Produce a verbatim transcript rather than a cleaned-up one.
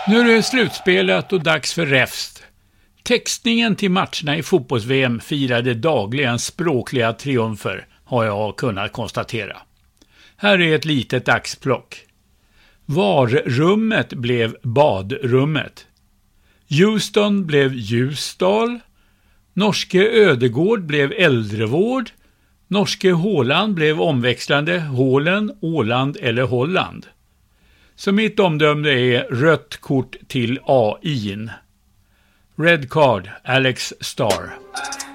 Nu är det slutspelat och dags för räfst. Textningen till matcherna i fotbolls-V M firade dagligen språkliga triumfer, har jag kunnat konstatera. Här är ett litet axplock. Varrummet blev badrummet. Houston blev Ljusdal. Norske Ödegård blev äldrevård. Norske Håland blev omväxlande Hålen, Åland eller Holland. Så mitt omdöme är rött kort till A I. Red card, Alex Starr.